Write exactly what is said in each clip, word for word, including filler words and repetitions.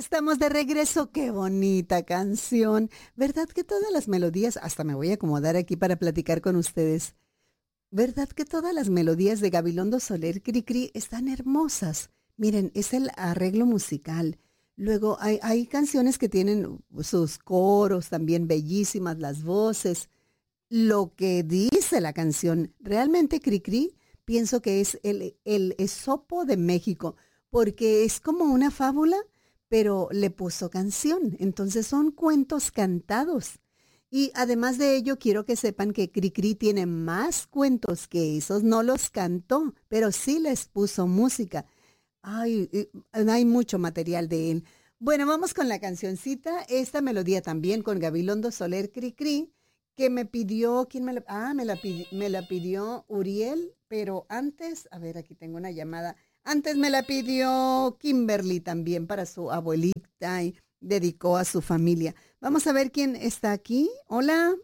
estamos de regreso. Qué bonita canción. ¿Verdad que todas las melodías, hasta me voy a acomodar aquí para platicar con ustedes? ¿Verdad que todas las melodías de Gabilondo Soler Cricri están hermosas? Miren, es el arreglo musical. Luego hay, hay canciones que tienen sus coros también bellísimas, las voces. Lo que dice la canción, realmente Cricri, pienso que es el, el esopo de México, porque es como una fábula, pero le puso canción. Entonces son cuentos cantados. Y además de ello, quiero que sepan que Cricri tiene más cuentos que esos. No los cantó, pero sí les puso música. Ay, eh, hay mucho material de él. Bueno, vamos con la cancioncita. Esta melodía también con Gabilondo Soler Cricri, que me pidió, ¿quién me la? Ah, me la, pidi- me la pidió Uriel, pero antes, a ver, aquí tengo una llamada. Antes me la pidió Kimberly también para su abuelita y dedicó a su familia. Vamos a ver quién está aquí. Hola,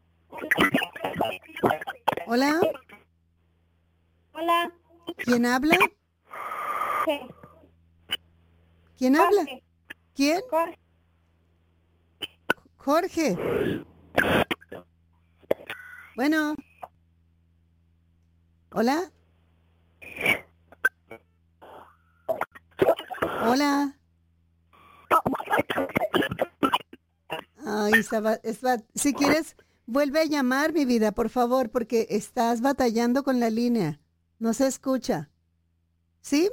hola, Hola, ¿quién habla? Jorge, ¿Quién habla? Jorge, ¿Quién? Jorge, Jorge. Bueno, hola, hola. Ay, estaba, estaba- si quieres, vuelve a llamar, mi vida, por favor, porque estás batallando con la línea. No se escucha. ¿Sí?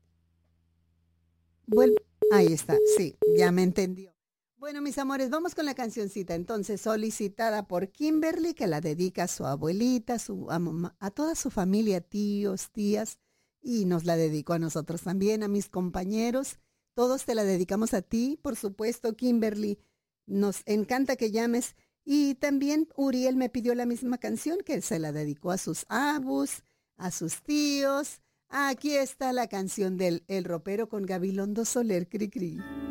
Vuelve. Ahí está, sí, ya me entendió. Bueno, mis amores, vamos con la cancioncita. Entonces, solicitada por Kimberly, que la dedica a su abuelita, a, su, a, mamá- a toda su familia, tíos, tías, y nos la dedicó a nosotros también, a mis compañeros. Todos te la dedicamos a ti, por supuesto, Kimberly. Nos encanta que llames. Y también Uriel me pidió la misma canción que se la dedicó a sus abus, a sus tíos. Aquí está la canción del El Ropero con Gabilondo Soler Cricri.